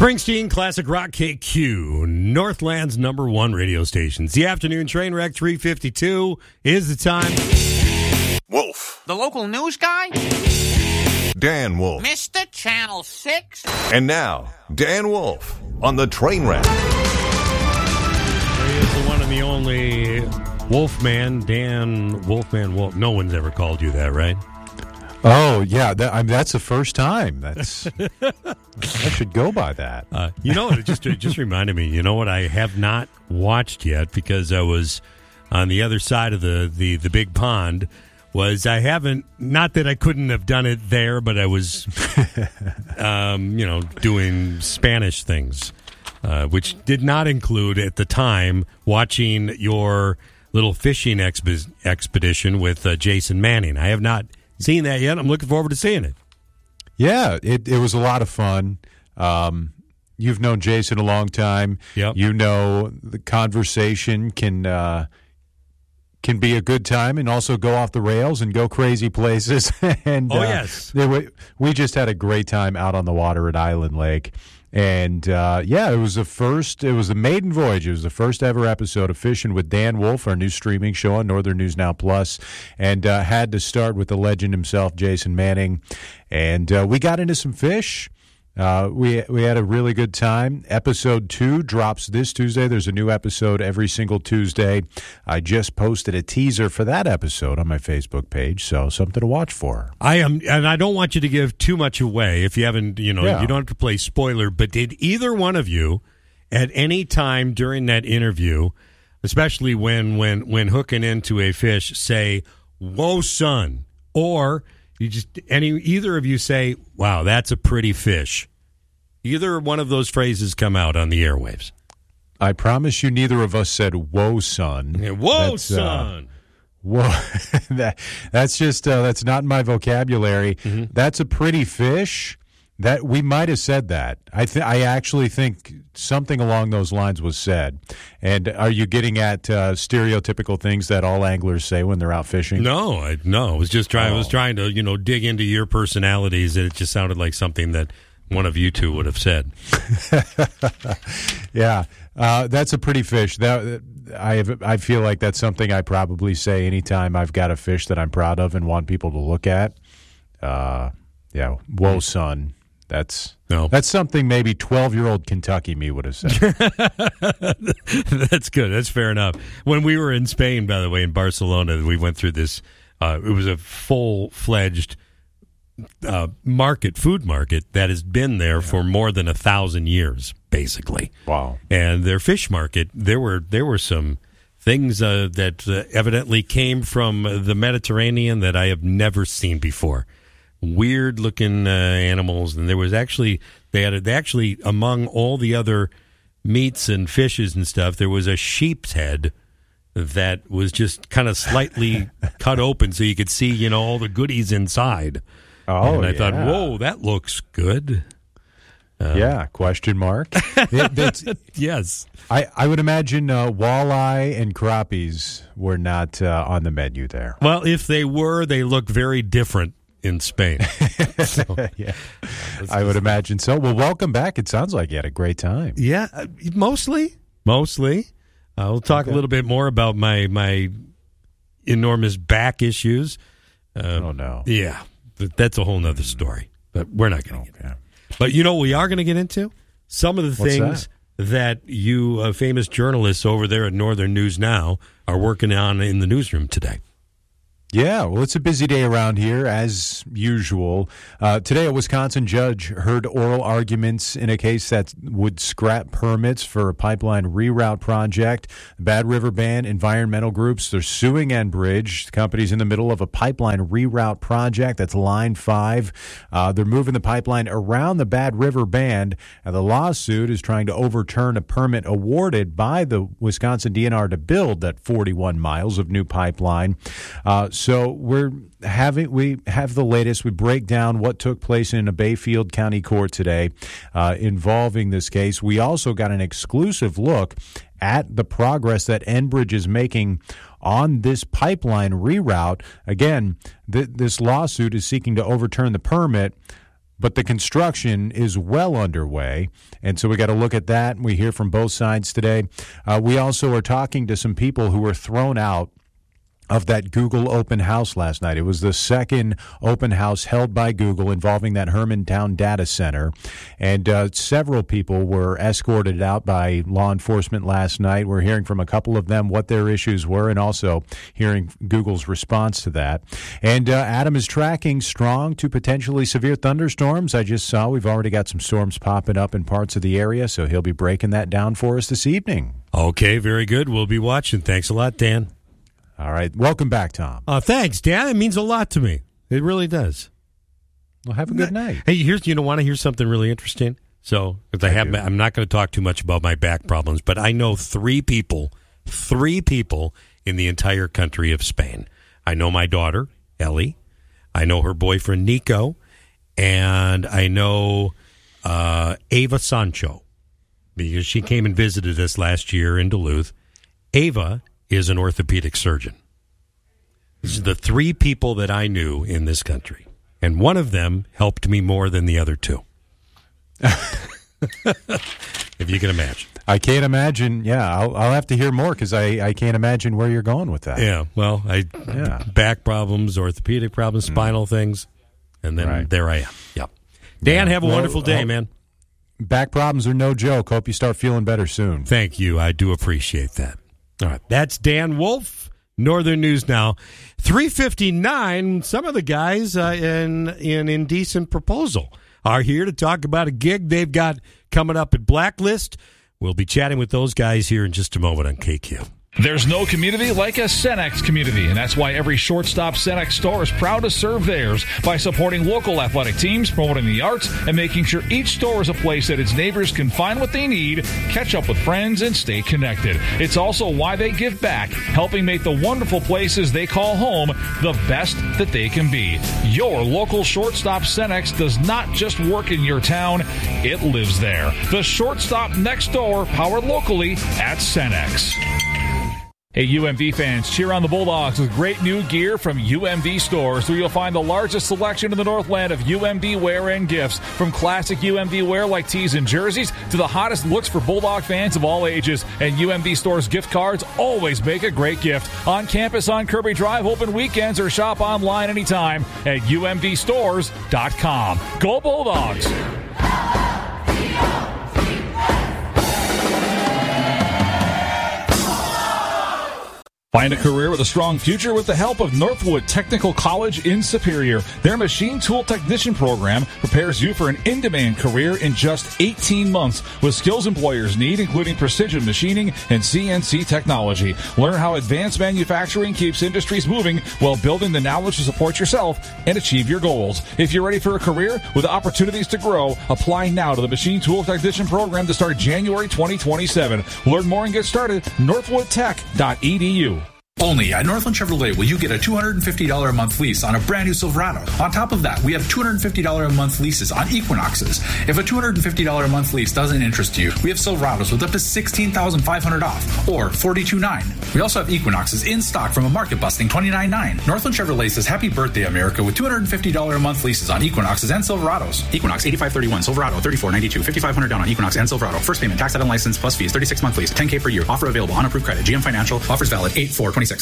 Springsteen, Classic Rock KQ, Northland's #1 radio station. It's the afternoon train wreck. 3:52 is the time. Wolf. The local news guy? Dan Wolf. Mr. Channel 6. And now, Dan Wolf on the train wreck. He is the one and the only Wolfman, Dan Wolfman Wolf. No one's ever called you that, right? Oh, yeah. That's the first time. That's I should go by that. You know what? It just reminded me. You know what? I have not watched yet because I was on the other side of the big pond. I haven't, not that I couldn't have done it there, but I was, doing Spanish things, which did not include at the time watching your little fishing expedition with Jason Manning. I have not seen that yet. I'm looking forward to seeing it. Yeah, it was a lot of fun. You've known Jason a long time. Yep. You know the conversation can be a good time and also go off the rails and go crazy places. And yes. We just had a great time out on the water at Island Lake. And, it was the maiden voyage. It was the first ever episode of Fishing with Dan Wolf, our new streaming show on Northern News Now Plus, and had to start with the legend himself, Jason Manning. And we got into some fish. We had a really good time. Episode 2 drops this Tuesday. There's a new episode every single Tuesday. I just posted a teaser for that episode on my Facebook page, so something to watch for. And I don't want you to give too much away if you haven't, you don't have to play spoiler, but did either one of you at any time during that interview, especially when hooking into a fish, say, "Whoa, son," or either of you say, "Wow, that's a pretty fish"? Either one of those phrases come out on the airwaves. I promise you neither of us said, "Whoa, son." Yeah, whoa, son. Whoa. That's not in my vocabulary. Mm-hmm. That's a pretty fish. That we might have said that. I actually think something along those lines was said. And are you getting at stereotypical things that all anglers say when they're out fishing? No. I was just trying. I was trying to dig into your personalities. And it just sounded like something that one of you two would have said. Yeah, that's a pretty fish. I feel like that's something I probably say anytime I've got a fish that I'm proud of and want people to look at. Whoa, son. That's something maybe 12-year-old Kentucky me would have said. That's good. That's fair enough. When we were in Spain, by the way, in Barcelona, we went through this. It was a full-fledged food market that has been there for more than 1,000 years, basically. Wow. And their fish market, there were some things that evidently came from the Mediterranean that I have never seen before. Weird looking animals, and there was actually they among all the other meats and fishes and stuff, there was a sheep's head that was just kind of slightly cut open so you could see all the goodies inside. Oh, and I thought, whoa, that looks good. Question mark. Yes. I would imagine walleye and crappies were not on the menu there. Well, if they were, they look very different in Spain. Yeah, I would imagine so. Well, welcome back. It sounds like you had a great time. Yeah, mostly. We'll talk a little bit more about my enormous back issues. Oh, no. Yeah, that's a whole nother story. But we're not going to get into. But you know what we are going to get into? Some of the things that you famous journalists over there at Northern News Now are working on in the newsroom today. Yeah, well, it's a busy day around here, as usual. Today, a Wisconsin judge heard oral arguments in a case that would scrap permits for a pipeline reroute project. Bad River Band environmental groups, they're suing Enbridge. The company's in the middle of a pipeline reroute project. That's Line 5. They're moving the pipeline around the Bad River Band. The lawsuit is trying to overturn a permit awarded by the Wisconsin DNR to build that 41 miles of new pipeline. So we have the latest. We break down what took place in a Bayfield County court today involving this case. We also got an exclusive look at the progress that Enbridge is making on this pipeline reroute. Again, this lawsuit is seeking to overturn the permit. but the construction is well underway, and so we got to look at that. We hear from both sides today. We also are talking to some people who were thrown out of that Google open house last night. It was the second open house held by Google involving that Hermantown data center, and several people were escorted out by law enforcement last night. We're hearing from a couple of them what their issues were and also hearing Google's response to that. And Adam is tracking strong to potentially severe thunderstorms. I just saw we've already got some storms popping up in parts of the area, so he'll be breaking that down for us this evening. Okay, very good. We'll be watching. Thanks a lot, Dan. All right. Welcome back, Tom. Thanks, Dan. It means a lot to me. It really does. Well, have a good night. Hey, you want to hear something really interesting? So, because I'm not going to talk too much about my back problems, but I know three people in the entire country of Spain. I know my daughter, Ellie. I know her boyfriend, Nico. And I know Ava Sancho, because she came and visited us last year in Duluth. Ava is an orthopedic surgeon. These are the three people that I knew in this country, and one of them helped me more than the other two. If you can imagine. I can't imagine. Yeah, I'll have to hear more because I can't imagine where you're going with that. Yeah, well, back problems, orthopedic problems, spinal things, and then there I am. Yep. Dan, have a wonderful day, man. Back problems are no joke. Hope you start feeling better soon. Thank you. I do appreciate that. All right, that's Dan Wolf, Northern News Now. 3:59, some of the guys in Indecent Proposal are here to talk about a gig they've got coming up at Blacklist. We'll be chatting with those guys here in just a moment on KQ. There's no community like a Cenex community, and that's why every Shortstop Cenex store is proud to serve theirs by supporting local athletic teams, promoting the arts, and making sure each store is a place that its neighbors can find what they need, catch up with friends, and stay connected. It's also why they give back, helping make the wonderful places they call home the best that they can be. Your local Shortstop Cenex does not just work in your town, it lives there. The Shortstop next door, powered locally at Cenex. Hey, UMD fans, cheer on the Bulldogs with great new gear from UMD stores, where you'll find the largest selection in the Northland of UMD wear and gifts. From classic UMD wear like tees and jerseys to the hottest looks for Bulldog fans of all ages. And UMD stores gift cards always make a great gift. On campus on Kirby Drive, open weekends, or shop online anytime at umdstores.com. Go Bulldogs! Find a career with a strong future with the help of Northwood Technical College in Superior. Their machine tool technician program prepares you for an in-demand career in just 18 months with skills employers need, including precision machining and CNC technology. Learn how advanced manufacturing keeps industries moving while building the knowledge to support yourself and achieve your goals. If you're ready for a career with opportunities to grow, apply now to the machine tool technician program to start January 2027. Learn more and get started at northwoodtech.edu. Only at Northland Chevrolet will you get a $250 a month lease on a brand new Silverado. On top of that, we have $250 a month leases on Equinoxes. If a $250 a month lease doesn't interest you, we have Silverados with up to $16,500 off, or $42,900. We also have Equinoxes in stock from a market-busting $29,900. Northland Chevrolet says happy birthday, America, with $250 a month leases on Equinoxes and Silverados. Equinox, $8531, Silverado, $3492, $5,500 down on Equinox and Silverado. First payment, tax, title, and license, plus fees, 36 month lease, $10,000 per year. Offer available on approved credit. GM Financial. Offers valid 8/4/2017.